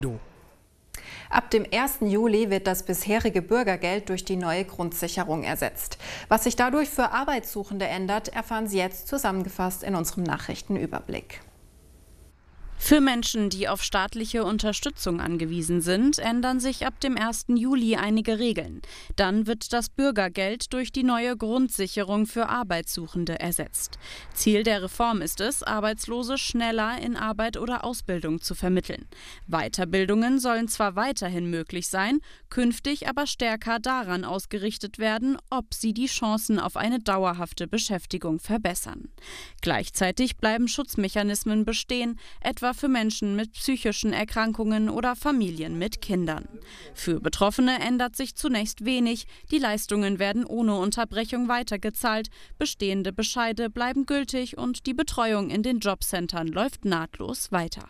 Ab dem 1. Juli wird das bisherige Bürgergeld durch die neue Grundsicherung ersetzt. Was sich dadurch für Arbeitssuchende ändert, erfahren Sie jetzt zusammengefasst in unserem Nachrichtenüberblick. Für Menschen, die auf staatliche Unterstützung angewiesen sind, ändern sich ab dem 1. Juli einige Regeln. Dann wird das Bürgergeld durch die neue Grundsicherung für Arbeitssuchende ersetzt. Ziel der Reform ist es, Arbeitslose schneller in Arbeit oder Ausbildung zu vermitteln. Weiterbildungen sollen zwar weiterhin möglich sein, künftig aber stärker daran ausgerichtet werden, ob sie die Chancen auf eine dauerhafte Beschäftigung verbessern. Gleichzeitig bleiben Schutzmechanismen bestehen, etwa für Menschen mit psychischen Erkrankungen oder Familien mit Kindern. Für Betroffene ändert sich zunächst wenig. Die Leistungen werden ohne Unterbrechung weitergezahlt, bestehende Bescheide bleiben gültig und die Betreuung in den Jobcentern läuft nahtlos weiter.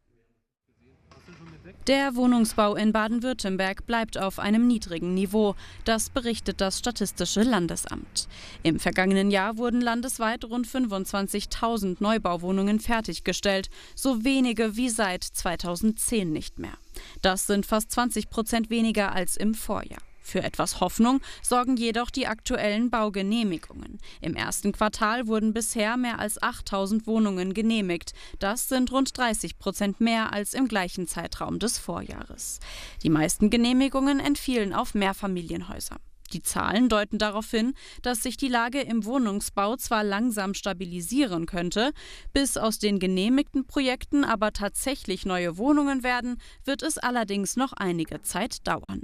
Der Wohnungsbau in Baden-Württemberg bleibt auf einem niedrigen Niveau. Das berichtet das Statistische Landesamt. Im vergangenen Jahr wurden landesweit rund 25.000 Neubauwohnungen fertiggestellt, so wenige wie seit 2010 nicht mehr. Das sind fast 20% weniger als im Vorjahr. Für etwas Hoffnung sorgen jedoch die aktuellen Baugenehmigungen. Im ersten Quartal wurden bisher mehr als 8.000 Wohnungen genehmigt. Das sind rund 30% mehr als im gleichen Zeitraum des Vorjahres. Die meisten Genehmigungen entfielen auf Mehrfamilienhäuser. Die Zahlen deuten darauf hin, dass sich die Lage im Wohnungsbau zwar langsam stabilisieren könnte, bis aus den genehmigten Projekten aber tatsächlich neue Wohnungen werden, wird es allerdings noch einige Zeit dauern.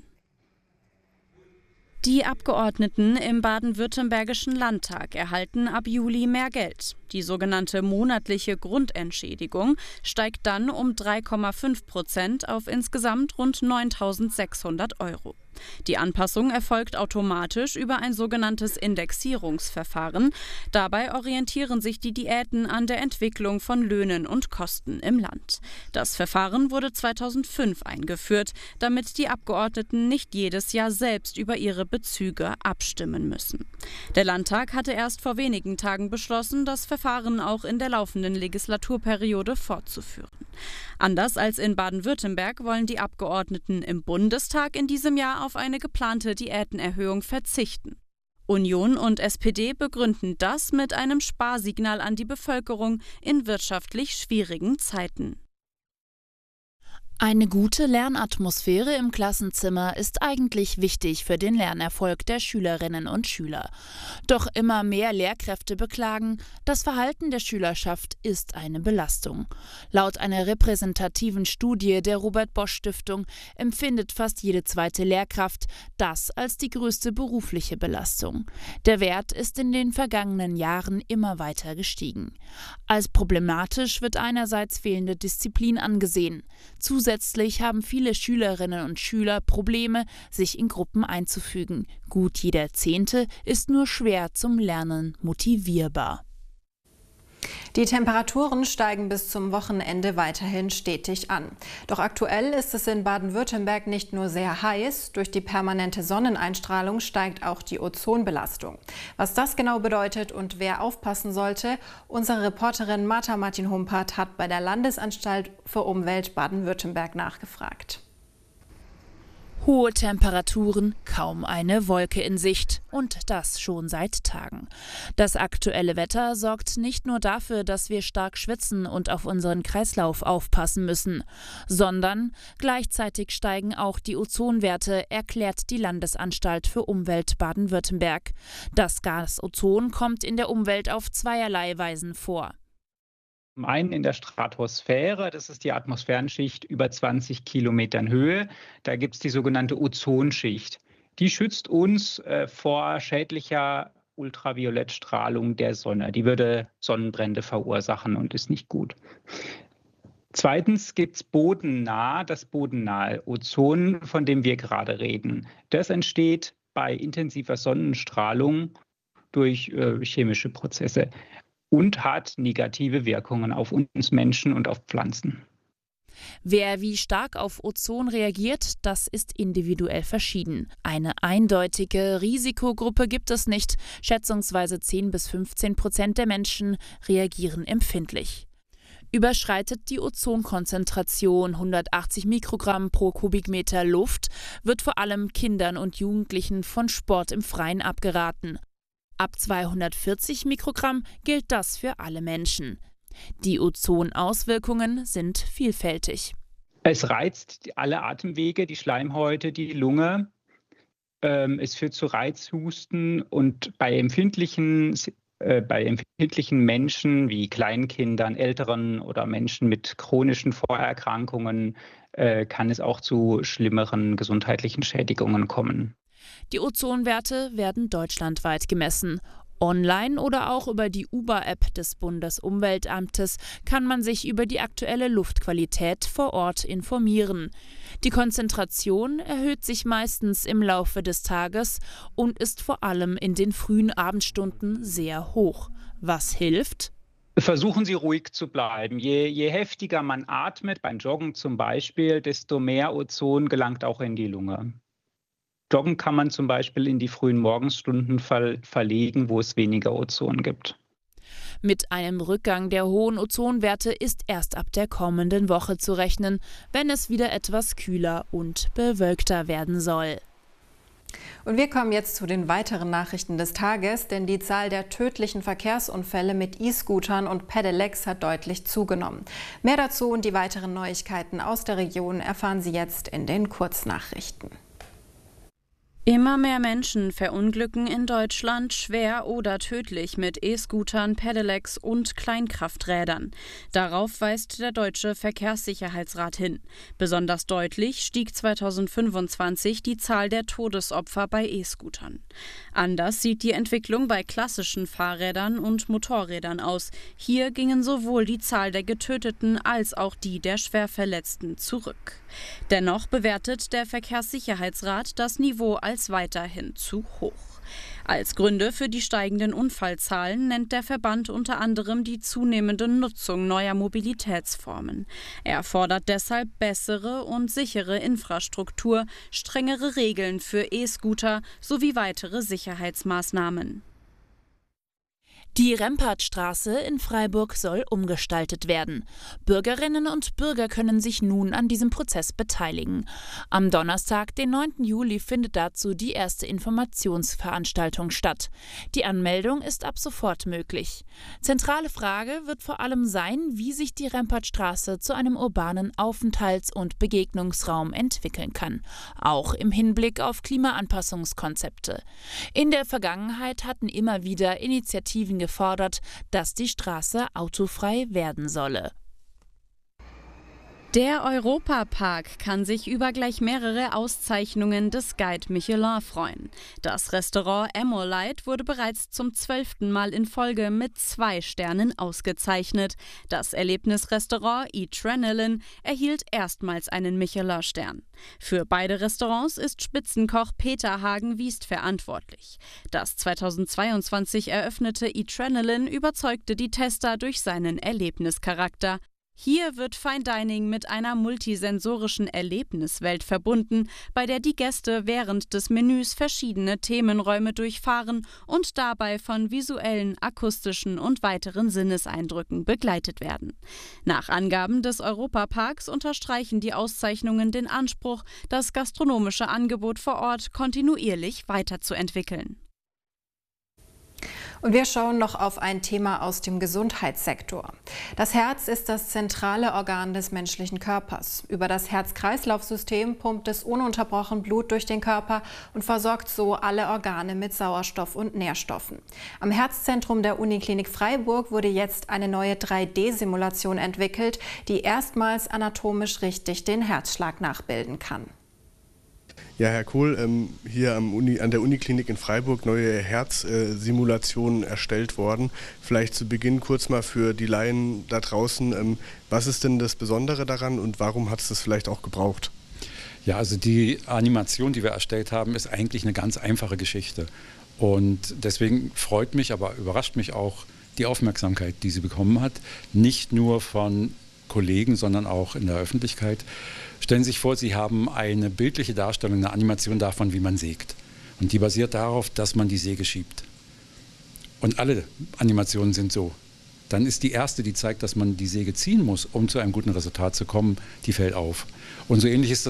Die Abgeordneten im baden-württembergischen Landtag erhalten ab Juli mehr Geld. Die sogenannte monatliche Grundentschädigung steigt dann um 3,5% auf insgesamt rund 9.600 €. Die Anpassung erfolgt automatisch über ein sogenanntes Indexierungsverfahren. Dabei orientieren sich die Diäten an der Entwicklung von Löhnen und Kosten im Land. Das Verfahren wurde 2005 eingeführt, damit die Abgeordneten nicht jedes Jahr selbst über ihre Bezüge abstimmen müssen. Der Landtag hatte erst vor wenigen Tagen beschlossen, das Verfahren auch in der laufenden Legislaturperiode fortzuführen. Anders als in Baden-Württemberg wollen die Abgeordneten im Bundestag in diesem Jahr auf eine geplante Diätenerhöhung verzichten. Union und SPD begründen das mit einem Sparsignal an die Bevölkerung in wirtschaftlich schwierigen Zeiten. Eine gute Lernatmosphäre im Klassenzimmer ist eigentlich wichtig für den Lernerfolg der Schülerinnen und Schüler. Doch immer mehr Lehrkräfte beklagen, das Verhalten der Schülerschaft ist eine Belastung. Laut einer repräsentativen Studie der Robert-Bosch-Stiftung empfindet fast jede zweite Lehrkraft das als die größte berufliche Belastung. Der Wert ist in den vergangenen Jahren immer weiter gestiegen. Als problematisch wird einerseits fehlende Disziplin angesehen. Zusätzlich haben viele Schülerinnen und Schüler Probleme, sich in Gruppen einzufügen. Gut jeder Zehnte ist nur schwer zum Lernen motivierbar. Die Temperaturen steigen bis zum Wochenende weiterhin stetig an. Doch aktuell ist es in Baden-Württemberg nicht nur sehr heiß, durch die permanente Sonneneinstrahlung steigt auch die Ozonbelastung. Was das genau bedeutet und wer aufpassen sollte, unsere Reporterin Martha Martin-Humpert hat bei der Landesanstalt für Umwelt Baden-Württemberg nachgefragt. Hohe Temperaturen, kaum eine Wolke in Sicht und das schon seit Tagen. Das aktuelle Wetter sorgt nicht nur dafür, dass wir stark schwitzen und auf unseren Kreislauf aufpassen müssen, sondern gleichzeitig steigen auch die Ozonwerte, erklärt die Landesanstalt für Umwelt Baden-Württemberg. Das Gas Ozon kommt in der Umwelt auf zweierlei Weisen vor. Zum einen in der Stratosphäre, das ist die Atmosphärenschicht über 20 Kilometern Höhe. Da gibt es die sogenannte Ozonschicht. Die schützt uns vor schädlicher Ultraviolettstrahlung der Sonne. Die würde Sonnenbrände verursachen und ist nicht gut. Zweitens gibt es das bodennahe Ozon, von dem wir gerade reden. Das entsteht bei intensiver Sonnenstrahlung durch chemische Prozesse und hat negative Wirkungen auf uns Menschen und auf Pflanzen. Wer wie stark auf Ozon reagiert, das ist individuell verschieden. Eine eindeutige Risikogruppe gibt es nicht. Schätzungsweise 10 bis 15% der Menschen reagieren empfindlich. Überschreitet die Ozonkonzentration 180 Mikrogramm pro Kubikmeter Luft, wird vor allem Kindern und Jugendlichen von Sport im Freien abgeraten. Ab 240 Mikrogramm gilt das für alle Menschen. Die Ozonauswirkungen sind vielfältig. Es reizt alle Atemwege, die Schleimhäute, die Lunge. Es führt zu Reizhusten und bei empfindlichen Menschen wie Kleinkindern, Älteren oder Menschen mit chronischen Vorerkrankungen kann es auch zu schlimmeren gesundheitlichen Schädigungen kommen. Die Ozonwerte werden deutschlandweit gemessen. Online oder auch über die Uber-App des Bundesumweltamtes kann man sich über die aktuelle Luftqualität vor Ort informieren. Die Konzentration erhöht sich meistens im Laufe des Tages und ist vor allem in den frühen Abendstunden sehr hoch. Was hilft? Versuchen Sie ruhig zu bleiben. Je heftiger man atmet, beim Joggen zum Beispiel, desto mehr Ozon gelangt auch in die Lunge. Joggen kann man zum Beispiel in die frühen Morgenstunden verlegen, wo es weniger Ozon gibt. Mit einem Rückgang der hohen Ozonwerte ist erst ab der kommenden Woche zu rechnen, wenn es wieder etwas kühler und bewölkter werden soll. Und wir kommen jetzt zu den weiteren Nachrichten des Tages, denn die Zahl der tödlichen Verkehrsunfälle mit E-Scootern und Pedelecs hat deutlich zugenommen. Mehr dazu und die weiteren Neuigkeiten aus der Region erfahren Sie jetzt in den Kurznachrichten. Immer mehr Menschen verunglücken in Deutschland schwer oder tödlich mit E-Scootern, Pedelecs und Kleinkrafträdern. Darauf weist der Deutsche Verkehrssicherheitsrat hin. Besonders deutlich stieg 2025 die Zahl der Todesopfer bei E-Scootern. Anders sieht die Entwicklung bei klassischen Fahrrädern und Motorrädern aus. Hier gingen sowohl die Zahl der Getöteten als auch die der Schwerverletzten zurück. Dennoch bewertet der Verkehrssicherheitsrat das Niveau als weiterhin zu hoch. Als Gründe für die steigenden Unfallzahlen nennt der Verband unter anderem die zunehmende Nutzung neuer Mobilitätsformen. Er fordert deshalb bessere und sichere Infrastruktur, strengere Regeln für E-Scooter sowie weitere Sicherheitsmaßnahmen. Die Rempartstraße in Freiburg soll umgestaltet werden. Bürgerinnen und Bürger können sich nun an diesem Prozess beteiligen. Am Donnerstag, den 9. Juli, findet dazu die erste Informationsveranstaltung statt. Die Anmeldung ist ab sofort möglich. Zentrale Frage wird vor allem sein, wie sich die Rempartstraße zu einem urbanen Aufenthalts- und Begegnungsraum entwickeln kann. Auch im Hinblick auf Klimaanpassungskonzepte. In der Vergangenheit hatten immer wieder Initiativen gefordert, dass die Straße autofrei werden solle. Der Europapark kann sich über gleich mehrere Auszeichnungen des Guide Michelin freuen. Das Restaurant Emolite wurde bereits zum 12. Mal in Folge mit 2 Sternen ausgezeichnet. Das Erlebnisrestaurant Adrenaline erhielt erstmals einen Michelin-Stern. Für beide Restaurants ist Spitzenkoch Peter Hagen-Wiest verantwortlich. Das 2022 eröffnete Adrenaline überzeugte die Tester durch seinen Erlebnischarakter. Hier wird Fine Dining mit einer multisensorischen Erlebniswelt verbunden, bei der die Gäste während des Menüs verschiedene Themenräume durchfahren und dabei von visuellen, akustischen und weiteren Sinneseindrücken begleitet werden. Nach Angaben des Europaparks unterstreichen die Auszeichnungen den Anspruch, das gastronomische Angebot vor Ort kontinuierlich weiterzuentwickeln. Und wir schauen noch auf ein Thema aus dem Gesundheitssektor. Das Herz ist das zentrale Organ des menschlichen Körpers. Über das Herz-Kreislauf-System pumpt es ununterbrochen Blut durch den Körper und versorgt so alle Organe mit Sauerstoff und Nährstoffen. Am Herzzentrum der Uniklinik Freiburg wurde jetzt eine neue 3D-Simulation entwickelt, die erstmals anatomisch richtig den Herzschlag nachbilden kann. Ja, Herr Kohl, hier an der Uniklinik in Freiburg neue Herzsimulationen erstellt worden. Vielleicht zu Beginn kurz mal für die Laien da draußen, was ist denn das Besondere daran und warum hat es das vielleicht auch gebraucht? Ja, also die Animation, die wir erstellt haben, ist eigentlich eine ganz einfache Geschichte. Und deswegen freut mich, aber überrascht mich auch die Aufmerksamkeit, die sie bekommen hat. Nicht nur von Kollegen, sondern auch in der Öffentlichkeit. Stellen Sie sich vor, Sie haben eine bildliche Darstellung, eine Animation davon, wie man sägt. Und die basiert darauf, dass man die Säge schiebt. Und alle Animationen sind so. dann ist die erste, die zeigt, dass man die Säge ziehen muss, um zu einem guten Resultat zu kommen, die fällt auf. Und so ähnlich ist das